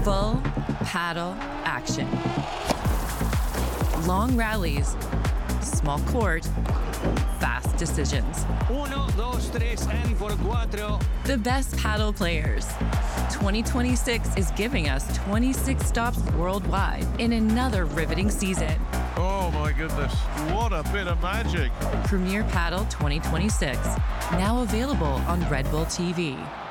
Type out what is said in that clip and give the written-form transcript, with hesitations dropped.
Full paddle action. Long rallies, small court, fast decisions. 1, 2, 3 and for 4. The best paddle players. 2026 is giving us 26 stops worldwide in another riveting season. Oh my goodness, what a bit of magic. Premier Paddle 2026, now available on Red Bull TV.